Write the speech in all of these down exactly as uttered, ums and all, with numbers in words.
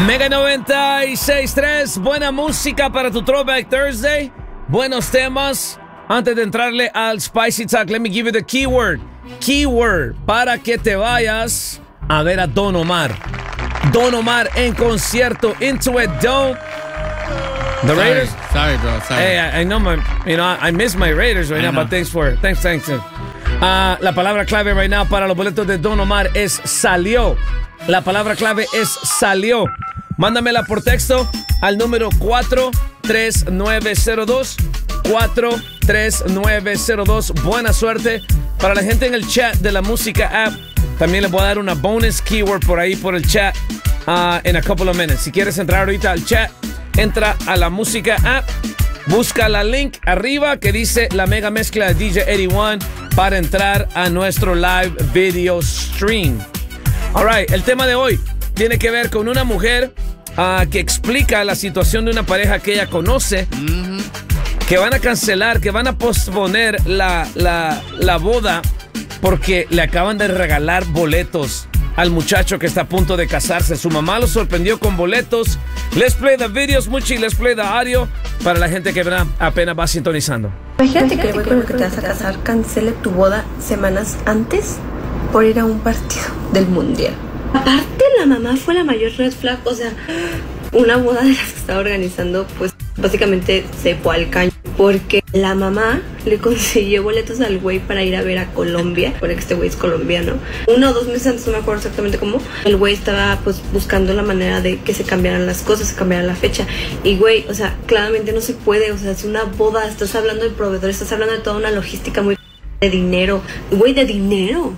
Mega noventa y seis punto tres, buena música para tu Throwback Thursday. Buenos temas. Antes de entrarle al Spicy Talk, let me give you the keyword. Keyword para que te vayas a ver a Don Omar. Don Omar en concierto. Into It, don't. The sorry, Raiders? Sorry, bro. Sorry. Hey, I, I know my, you know, I miss my Raiders right I now, know. but thanks for, thanks, thanks. Uh, la palabra clave right now para los boletos de Don Omar es salió. La palabra clave es salió. Mándamela por texto al número cuatro tres nueve cero dos. cuatro tres nueve cero dos. Buena suerte. Para la gente en el chat de la música app, también les voy a dar una bonus keyword por ahí por el chat uh, en a couple of minutes. Si quieres entrar ahorita al chat, entra a la música app, busca la link arriba que dice la mega mezcla de D J eighty-one para entrar a nuestro live video stream. Alright, el tema de hoy tiene que ver con una mujer uh, que explica la situación de una pareja que ella conoce, mm-hmm. que van a cancelar, que van a posponer la, la, la boda porque le acaban de regalar boletos al muchacho que está a punto de casarse. Su mamá lo sorprendió con boletos. Let's play the videos, Muchi, let's play the audio para la gente que apenas va sintonizando. Imagínate que el güey con el que te vas a casar cancele tu boda semanas antes por ir a un partido del mundial. Aparte, la mamá fue la mayor red flag, o sea, una boda de las que estaba organizando, pues básicamente se fue al caño. Porque la mamá le consiguió boletos al güey para ir a ver a Colombia, porque este güey es colombiano. Uno o dos meses antes, no me acuerdo exactamente cómo, el güey estaba pues buscando la manera de que se cambiaran las cosas, se cambiara la fecha. Y güey, o sea, claramente no se puede, o sea, es una boda, estás hablando del proveedor, estás hablando de toda una logística muy de dinero. Güey, de dinero.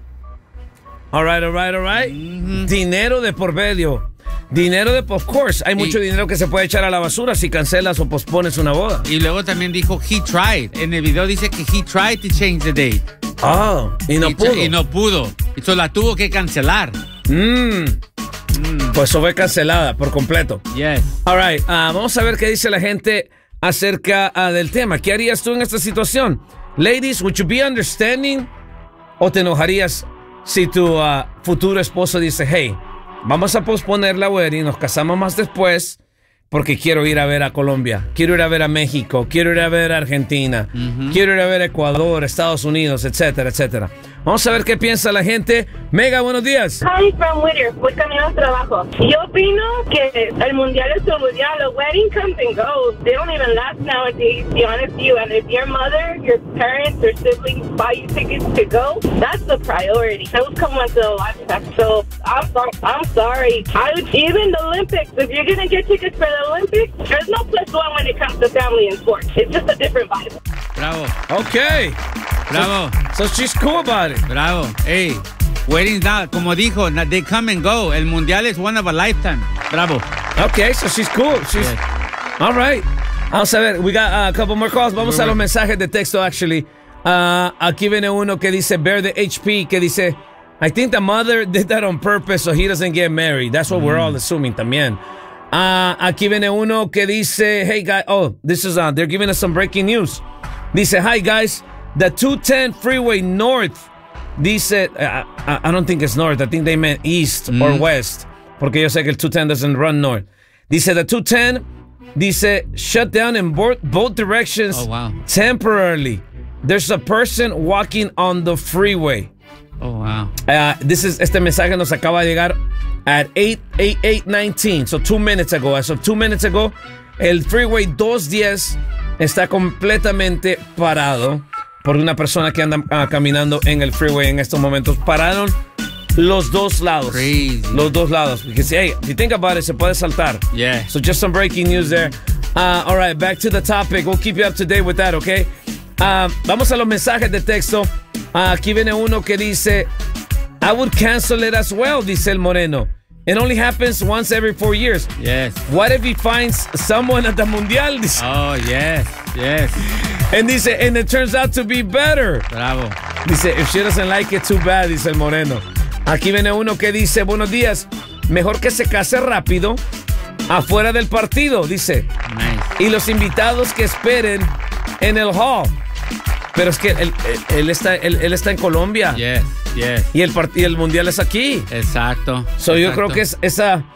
Alright, alright, alright. Mm-hmm. Dinero de por medio. Dinero de, of course, hay mucho y, dinero que se puede echar a la basura si cancelas o pospones una boda. Y luego también dijo, he tried. En el video dice que he tried to change the date. Oh, y no y, pudo. Y no pudo. Y so la tuvo que cancelar. Mm. Mm. Pues eso fue cancelada por completo. Yes. All right, uh, vamos a ver qué dice la gente acerca uh, del tema. ¿Qué harías tú en esta situación? Ladies, would you be understanding? ¿O te enojarías si tu uh, futuro esposo dice, hey, vamos a posponer la wedding, nos casamos más después porque quiero ir a ver a Colombia, quiero ir a ver a México, quiero ir a ver a Argentina, uh-huh. quiero ir a ver a Ecuador, Estados Unidos, etcétera, etcétera. Vamos a ver qué piensa la gente. Mega, buenos días. Hi, from Whittier. Voy camino al trabajo. Yo opino que el mundial es el mundial. The wedding comes and goes. They don't even last nowadays, to be honest with you. And if your mother, your parents, or siblings buy you tickets to go, that's the priority. Those come once in a lifetime. So I'm sorry. I'm sorry. I would, even the Olympics, if you're going to get tickets for the Olympics, there's no plus one when it comes to family and sports. It's just a different vibe. Bravo. Okay. Bravo. So, so she's cool about it. Bravo. Hey, weddings now, como dijo, they come and go. El mundial es one of a lifetime. Bravo. Okay, so she's cool. She's yeah. All right. Vamos a ver, we got uh, a couple more calls. Vamos a los mensajes de texto, actually. Uh, aquí viene uno que dice, Bear the H P, que dice, I think the mother did that on purpose so he doesn't get married. That's what mm. we're all assuming también. Uh, aquí viene uno que dice, hey, guys, oh, this is, uh, they're giving us some breaking news. Dice, hi, guys. The two ten freeway north, dice, uh, I, I don't think it's north, I think they meant east mm. or west, porque yo sé que el two ten doesn't run north. Dice, the two ten, dice, shut down in both, both directions oh, wow. temporarily. There's a person walking on the freeway. Oh, wow. Uh, this is, este mensaje nos acaba de llegar at eight eight nineteen, so two minutes ago. As of two minutes ago, el freeway two ten está completamente parado por una persona que anda uh, caminando en el freeway en estos momentos. Pararon los dos lados. Crazy. Los dos lados. Because, hey, if you think about it, se puede saltar. Yeah. So just some breaking news there. Uh, all right, back to the topic. We'll keep you up to date with that, okay? Uh, vamos a los mensajes de texto. Uh, aquí viene uno que dice, I would cancel it as well, dice el Moreno. It only happens once every four years. Yes. What if he finds someone at the Mundial? Dice. Oh, yes, yes. And dice, and it turns out to be better. Bravo. Dice, if she doesn't like it, too bad, dice el Moreno. Aquí viene uno que dice, buenos días, mejor que se case rápido afuera del partido, dice. Nice. Y los invitados que esperen en el hall. Pero es que él, él, él, está, él, él está en Colombia. Yes, yes. Y el, part, y el Mundial es aquí. Exacto. So exacto. Yo creo que es esa...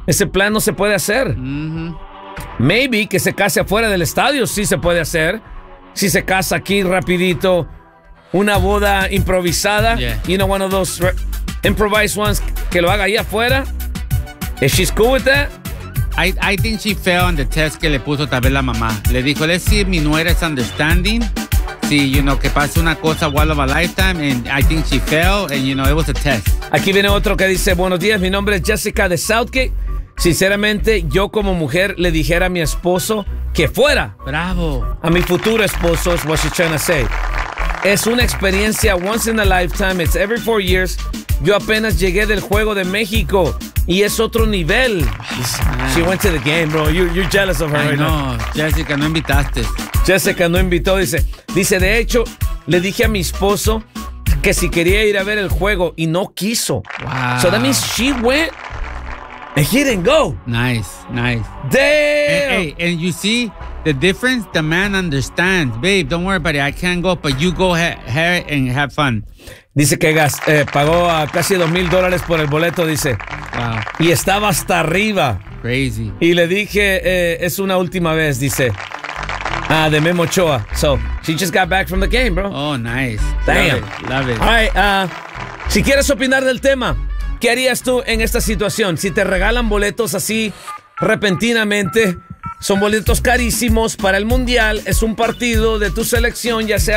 Ese plan no se puede hacer. Mm-hmm. Maybe que se case afuera del estadio sí se puede hacer. Si se casa aquí rapidito, una boda improvisada, Yeah. you know, one of those re- improvised ones, que lo haga ahí afuera. If she's cool with that, I, I think she failed on the test que le puso tal vez la mamá. Le dijo, let's see if mi nuera is understanding. Sí, you know, que pase una cosa one of a lifetime. And I think she failed, and you know, it was a test. aquí viene otro que dice, buenos días, mi nombre es Jessica de Southgate. Sinceramente, yo como mujer le dijera a mi esposo que fuera. Bravo. A mi futuro esposo es what she's trying to say. Es una experiencia once in a lifetime. It's every four years. Yo apenas llegué del Juego de México y es otro nivel. She went to the game, bro. You, you're jealous of her Ay, right now. no, Jessica, no invitaste. Jessica no invitó, dice. Dice, de hecho, le dije a mi esposo que si quería ir a ver el juego y no quiso. Wow. So that means she went and he didn't go. Nice, nice. Damn. Hey, hey, and you see the difference? The man understands. Babe, don't worry about it. I can't go, but you go ahead and have fun. Dice que gas- eh, pagó a casi dos mil dólares por el boleto, dice. Wow, Y estaba hasta arriba. crazy. Y le dije, eh, es una última vez, dice. Ah, de Memo Ochoa. So, she just got back from the game, bro. Oh, nice. Damn. Love it. Love it. All right, ah, si quieres opinar del tema, ¿qué harías tú en esta situación? Si te regalan boletos así repentinamente, son boletos carísimos para el Mundial, es un partido de tu selección, ya sea